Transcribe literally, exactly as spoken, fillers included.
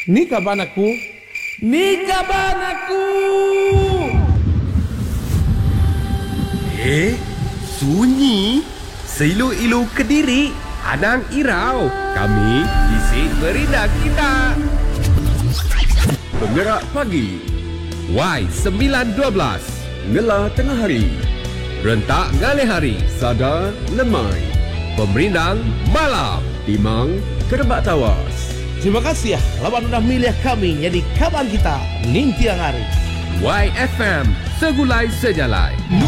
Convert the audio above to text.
Ni kaban aku. Ni kaban aku. Eh, sunyi. Seilu-ilu Kediri, Anang Irau. Kami isi merindah kita. Penggerak pagi. Y sembilan dua belas. Ngela tengah hari. Rentak ngalih hari. Sadar lemai. Pemerindang malam. Timang kerebak tawas. Terima kasih ya lawan udah milih kami jadi kawan kita Ning Tiang Hari. Y F M Segulai Sejalai.